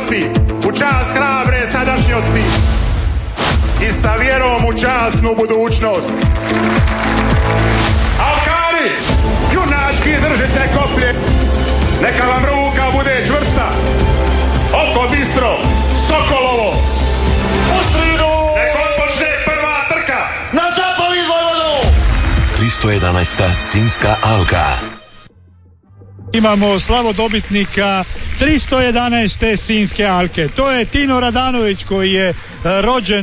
budućnosti, u čast hrabre sadašnjosti i sa vjerom u časnu budućnost. Alkari, junački držite koplje, neka vam ruka bude čvrsta, oko bistro, Sokolovo, u sridu, nek odpočne prva trka. Na zapovi Vojvodu! 311. Sinjska alka. Imamo slavodobitnika 311. Sinjske alke. To je Tino Radanović koji je rođen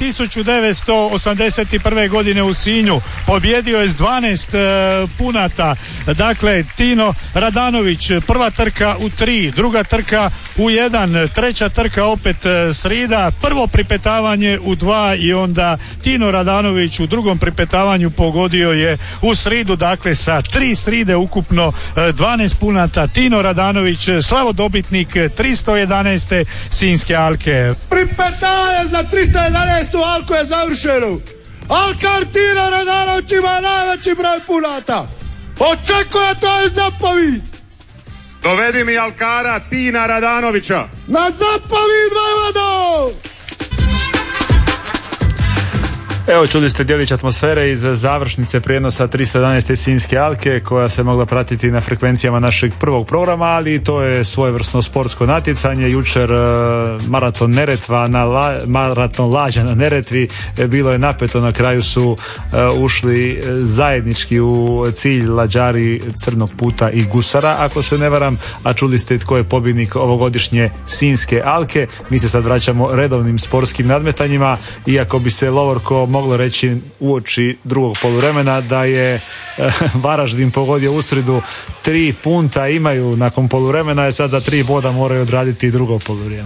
1981. godine u Sinju. Pobjedio je s 12 punata. Dakle, Tino Radanović, prva trka u 3, druga trka u 1, treća trka opet srida, prvo pripetavanje u 2 i onda Tino Radanović u drugom pripetavanju pogodio je u sridu, dakle sa 3 sride ukupno 12 punata. Tino Radanović, slavodobitnik 311. Sinjske alke. Pripetavanje za 311. alku je završeno. Alkar Tino Radanović ima najveći broj punata. Očekuje to iz zapovid. Dovedi mi alkara Tina Radanovića. Na zapovid Vojvodo! Evo, čuli ste djelić atmosfere iz završnice prijenosa 311. Sinjske alke koja se mogla pratiti na frekvencijama našeg prvog programa, ali to je svojevrsno sportsko natjecanje. Jučer maraton Neretva maraton Lađa na Neretvi bilo je napeto, na kraju su ušli zajednički u cilj Lađari Crnog puta i Gusara, ako se ne varam, a čuli ste tko je pobjednik ovogodišnje Sinjske alke. Mi se sad vraćamo redovnim sportskim nadmetanjima, iako bi se Lovorko moglo reći uoči drugog poluvremena da je Varaždin pogodio u sridu 3 punta imaju nakon poluvremena, je sad za 3 boda moraju odraditi drugo poluvrijeme.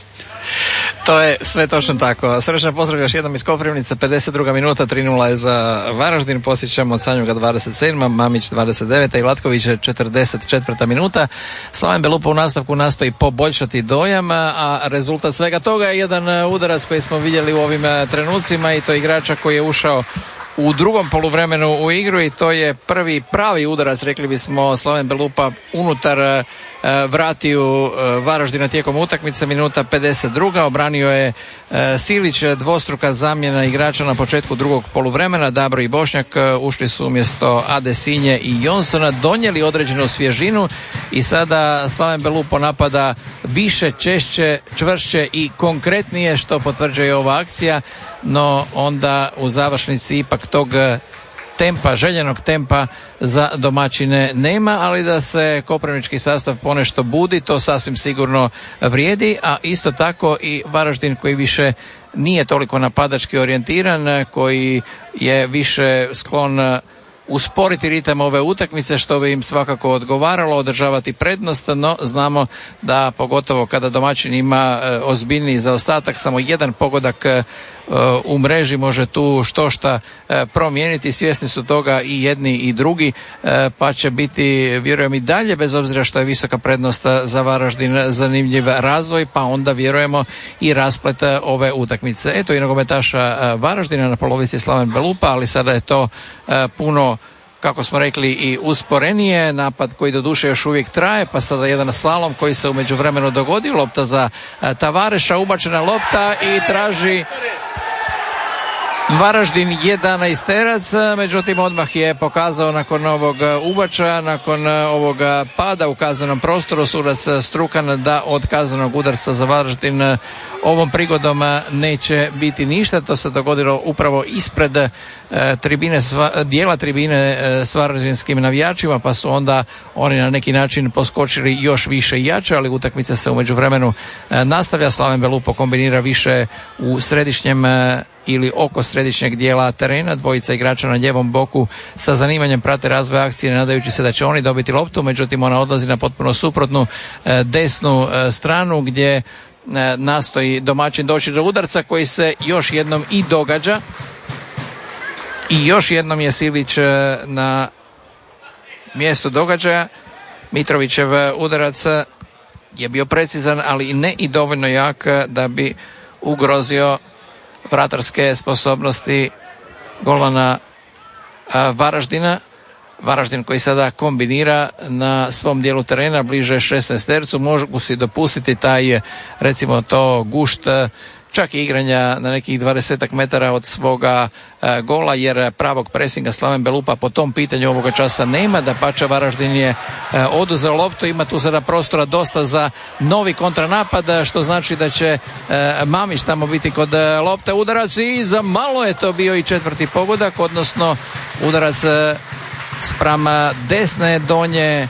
To je sve točno tako. Srečan pozdrav još jednom iz Koprivnice. 52. minuta, 3:0 je za Varaždin. Posjećamo od Sanjuga 27. Mamić 29. i Latković 44. minuta. Slaven Belupa u nastavku nastoji poboljšati dojam, a rezultat svega toga je jedan udarac koji smo vidjeli u ovim trenucima, i to igrača koji je ušao u drugom poluvremenu u igru, i to je prvi pravi udarac, rekli bismo, Slaven Belupa unutar vratiju Varaždina tijekom utakmice. Minuta 52. Obranio je Silić, dvostruka zamjena igrača na početku drugog poluvremena. Dabro i Bošnjak ušli su umjesto Ade Sinje i Jonsona, donijeli određenu svježinu i sada Slaven Belupo napada više, češće, čvršće i konkretnije, što potvrđuje ova akcija, no onda u završnici ipak tog tempa, željenog tempa za domaćine nema, ali da se koprivnički sastav ponešto budi, to sasvim sigurno vrijedi, a isto tako i Varaždin koji više nije toliko napadački orijentiran, koji je više sklon usporiti ritam ove utakmice, što bi im svakako odgovaralo, održavati prednost, no znamo da pogotovo kada domaćin ima ozbiljniji zaostatak, samo jedan pogodak u mreži može tu štošta promijeniti. Svjesni su toga i jedni i drugi, pa će biti, vjerujem, i dalje, bez obzira što je visoka prednost za Varaždin, zanimljiv razvoj, pa onda vjerujemo i rasplet ove utakmice. Eto i nogometaša Varaždina na polovici Slaven Belupa, ali sada je to puno, kako smo rekli, i usporenije. Napad koji doduše još uvijek traje, pa sada jedan slalom koji se u međuvremenu dogodio. Lopta za Tavareša, ubačena lopta i traži Varaždin 11-terac, međutim odmah je pokazao nakon ovog ubačaja, nakon ovoga pada u kaznenom prostoru sudac Strukan da od kaznenog udarca za Varaždin ovom prigodom neće biti ništa. To se dogodilo upravo ispred dijela tribine s varaždinskim navijačima, pa su onda oni na neki način poskočili još više i jače, ali utakmica se u međuvremenu nastavlja. Slaven Belupo kombinira više u središnjem ili oko središnjeg dijela terena. Dvojica igrača na ljevom boku sa zanimanjem prate razvoj akcije, nadajući se da će oni dobiti loptu, međutim ona odlazi na potpuno suprotnu desnu stranu, gdje nastoji domaćin doći do udarca koji se još jednom i događa. I još jednom je Silić na mjestu događaja. Mitrovićev udarac je bio precizan, ali ne i dovoljno jak da bi ugrozio vratarske sposobnosti golmana Varaždina. Varaždin koji sada kombinira na svom dijelu terena bliže 16 tercu, mogu si dopustiti taj, recimo to, gušt čak i igranja na nekih 20 metara od svoga gola, jer pravog presinga Slaven Belupa po tom pitanju ovoga časa nema. Dapače, Varaždin je oduzeo loptu, ima tu sada prostora dosta za novi kontranapad, što znači da će Mamić tamo biti kod lopte, udarac i za malo je to bio i četvrti pogodak, odnosno udarac spram desne donje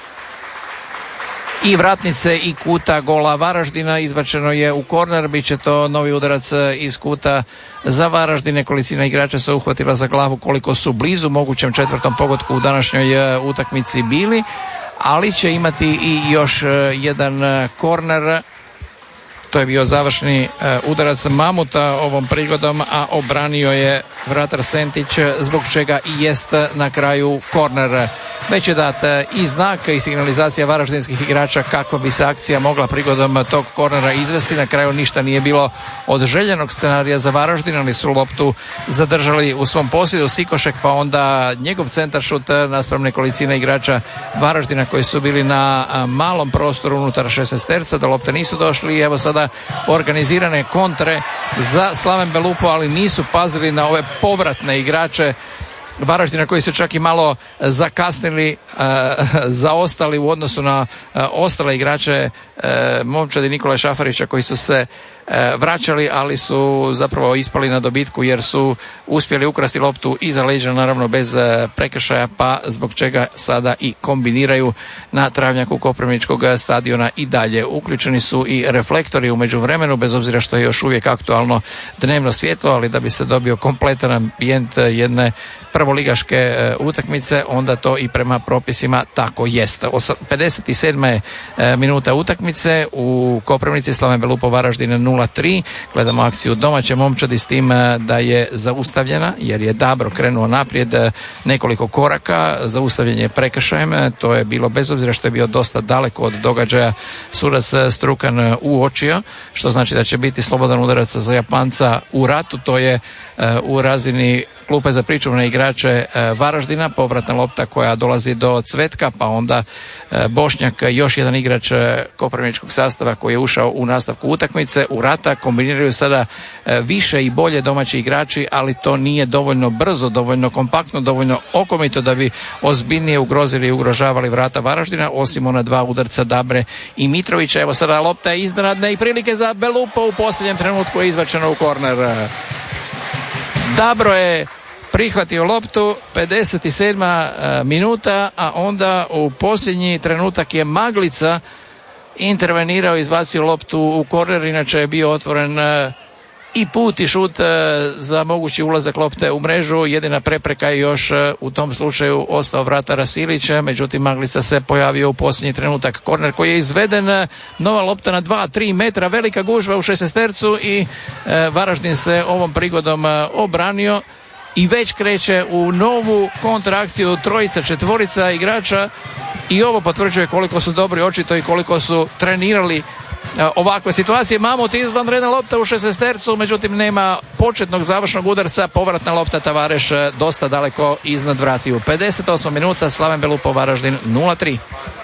i vratnice i kuta gola Varaždina. Izbačeno je u korner, bit će to novi udarac iz kuta za Varaždin. Nekolicina igrača se uhvatila za glavu koliko su blizu mogućem četvrtom pogodku u današnjoj utakmici bili, ali će imati i još jedan korner. To je bio završni udarac Mamuta ovom prigodom, a obranio je vratar Sentić, zbog čega i jest na kraju korner. Već je dat i znak i signalizacija varaždinskih igrača kako bi se akcija mogla prigodom tog kornera izvesti. Na kraju ništa nije bilo od željenog scenarija za Varaždin, ali su loptu zadržali u svom posjedu Sikošek, pa onda njegov centaršut naspram nekolicine igrača Varaždina koji su bili na malom prostoru unutar 16 terca, do lopte nisu došli i evo sada organizirane kontre za Slaven Belupo, ali nisu pazili na ove povratne igrače Varaždina koji su čak i malo zakasnili, zaostali u odnosu na ostale igrače momčadi Nikole Šafarića koji su se vraćali, ali su zapravo ispali na dobitku jer su uspjeli ukrasti loptu iza leđa, naravno bez prekršaja, pa zbog čega sada i kombiniraju na travnjaku Koprivničkog stadiona i dalje. Uključeni su i reflektori u međuvremenu, bez obzira što je još uvijek aktualno dnevno svjetlo, ali da bi se dobio kompletan ambijent jedne prvoligaške utakmice, onda to i prema propisima tako jest. 57. minuta utakmice u Koprivnici, Slaven Belupo Varaždin 0-3. Gledamo akciju domaće momčadi s tim da je zaustavljena jer je Dabro krenuo naprijed nekoliko koraka, zaustavljen je prekršajem, to je bilo bez obzira što je bio dosta daleko od događaja, sudac Strukan uočio, što znači da će biti slobodan udarac za Japanca u ratu, to je u razini klupe za pričuvne igrače Varaždina, povratna lopta koja dolazi do Cvetka, pa onda Bošnjak, još jedan igrač koprivničkog sastava koji je ušao u nastavku utakmice u rata. Kombiniraju sada više i bolje domaći igrači, ali to nije dovoljno brzo, dovoljno kompaktno, dovoljno okomito da bi ozbiljnije ugrozili i ugrožavali vrata Varaždina, osim ona dva udarca Dabre i Mitrovića. Evo sada lopta je iznenadna i prilike za Belupo, u posljednjem trenutku je izbačeno u korner. Dabro je prihvatio loptu, 57. minuta, a onda u posljednji trenutak je Maglica intervenirao, izbacio loptu u korner, inače je bio otvoren i put i šut za mogući ulazak lopte u mrežu. Jedina prepreka je još u tom slučaju ostao vratar Silića, međutim Maglica se pojavio u posljednji trenutak. Korner koji je izveden, nova lopta na 2-3 metra, velika gužva u 16 tercu i Varaždin se ovom prigodom obranio i već kreće u novu kontrakciju trojica, četvorica igrača i ovo potvrđuje koliko su dobri očito i koliko su trenirali ovakve situacije. Mamut izvanredna lopta u 16 tercu, međutim nema početnog završnog udarca, povratna lopta Tavareš dosta daleko iznad vratiju. 58. minuta, Slaven Belupo Varaždin 0-3.